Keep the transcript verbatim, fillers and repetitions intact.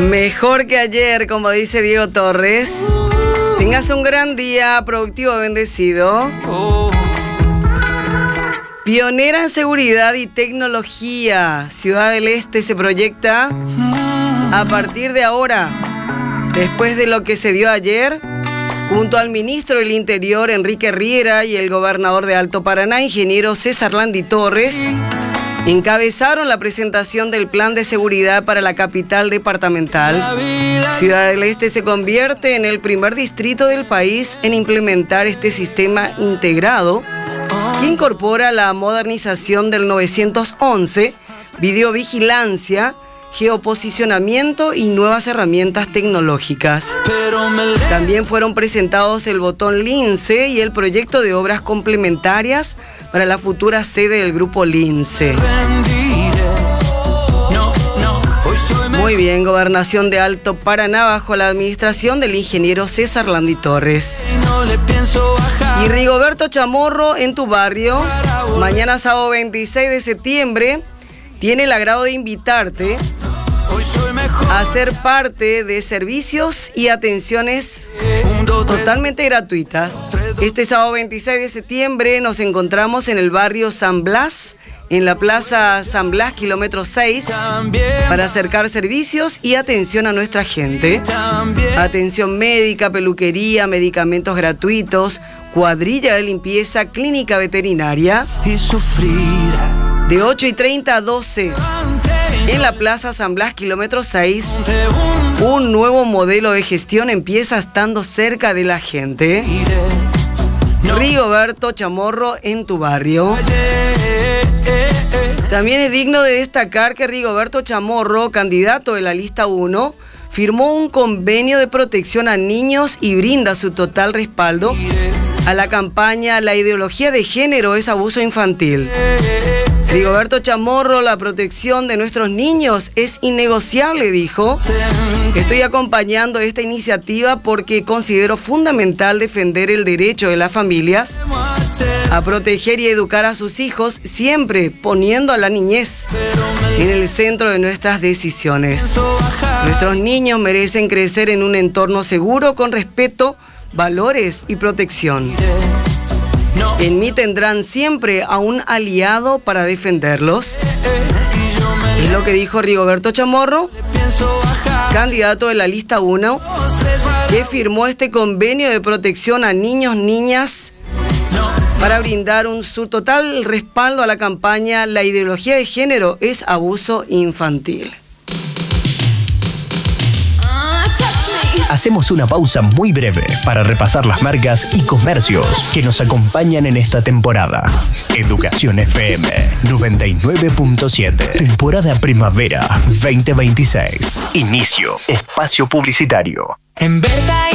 Mejor que ayer, como dice Diego Torres. Tengas un gran día, productivo, bendecido. Pionera en seguridad y tecnología. Ciudad del Este se proyecta a partir de ahora, después de lo que se dio ayer, junto al ministro del Interior, Enrique Riera, y el gobernador de Alto Paraná, ingeniero César Landi Torres, encabezaron la presentación del plan de seguridad para la capital departamental. Ciudad del Este se convierte en el primer distrito del país en implementar este sistema integrado que incorpora la modernización del novecientos once, videovigilancia, geoposicionamiento y nuevas herramientas tecnológicas. También fueron presentados el botón Lince y el proyecto de obras complementarias para la futura sede del grupo Lince. Muy bien, Gobernación de Alto Paraná bajo la administración del ingeniero César Landi Torres. Y Rigoberto Chamorro en tu barrio, mañana sábado veintiséis de septiembre, tiene el agrado de invitarte a ser parte de servicios y atenciones totalmente gratuitas. Este sábado veintiséis de septiembre nos encontramos en el barrio San Blas, en la Plaza San Blas, kilómetro seis, para acercar servicios y atención a nuestra gente. Atención médica, peluquería, medicamentos gratuitos, cuadrilla de limpieza, clínica veterinaria. De ocho y treinta a doce, en la Plaza San Blas, kilómetro seis, un nuevo modelo de gestión empieza estando cerca de la gente. Rigoberto Chamorro en tu barrio. También es digno de destacar que Rigoberto Chamorro, candidato de la lista uno, firmó un convenio de protección a niños y brinda su total respaldo a la campaña La ideología de género es abuso infantil. Rigoberto Chamorro, la protección de nuestros niños es innegociable, dijo. Estoy acompañando esta iniciativa porque considero fundamental defender el derecho de las familias a proteger y educar a sus hijos, siempre poniendo a la niñez en el centro de nuestras decisiones. Nuestros niños merecen crecer en un entorno seguro, con respeto, valores y protección. En mí tendrán siempre a un aliado para defenderlos. Es lo que dijo Rigoberto Chamorro, candidato de la lista uno, que firmó este convenio de protección a niños, niñas, para brindar un, su total respaldo a la campaña La ideología de género es abuso infantil. Hacemos una pausa muy breve para repasar las marcas y comercios que nos acompañan en esta temporada. Educación F M noventa y nueve punto siete. Temporada Primavera veinte veintiséis. Inicio. Espacio publicitario. En verdad.